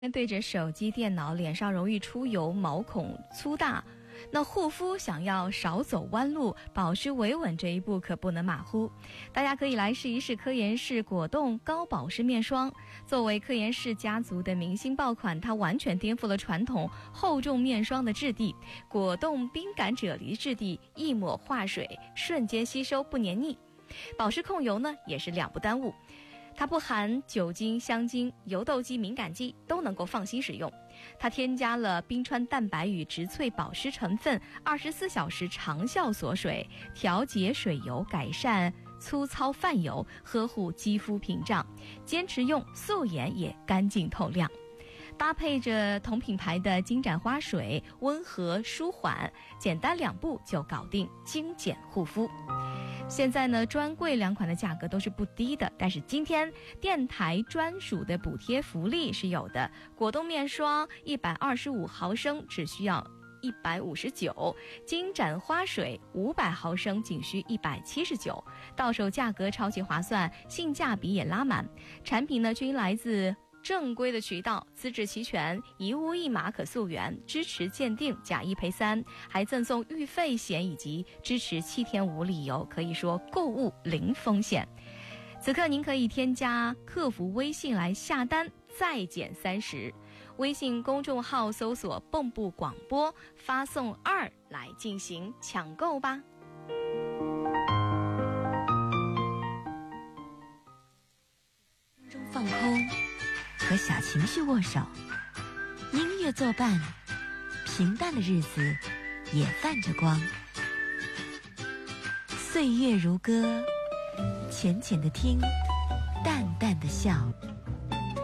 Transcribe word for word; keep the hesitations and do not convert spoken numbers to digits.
面对着手机、电脑，脸上容易出油，毛孔粗大。那护肤想要少走弯路，保湿维稳这一步可不能马虎。大家可以来试一试科颜氏果冻高保湿面霜。作为科颜氏家族的明星爆款，它完全颠覆了传统厚重面霜的质地。果冻冰感啫喱质地，一抹化水，瞬间吸收不黏腻。保湿控油呢，也是两不耽误。它不含酒精、香精、油痘肌、敏感肌，都能够放心使用。它添加了冰川蛋白与植萃保湿成分，二十四小时长效锁水，调节水油，改善粗糙泛油，呵护肌肤屏障，坚持用素颜也干净透亮。搭配着同品牌的金盏花水，温和舒缓，简单两步就搞定精简护肤。现在呢，专柜两款的价格都是不低的，但是今天电台专属的补贴福利是有的。果冻面霜一百二十五毫升只需要一百五十九，金盏花水五百毫升仅需一百七十九，到手价格超级划算，性价比也拉满。产品呢均来自正规的渠道，资质齐全，一物一码可溯源，支持鉴定假一赔三，还赠送预费险以及支持七天无理由，可以说购物零风险。此刻您可以添加客服微信来下单，再减三十。微信公众号搜索蚌埠广播，发送二来进行抢购吧。 中放空，和小情绪握手，音乐作伴，平淡的日子也泛着光。岁月如歌，浅浅的听，淡淡的笑。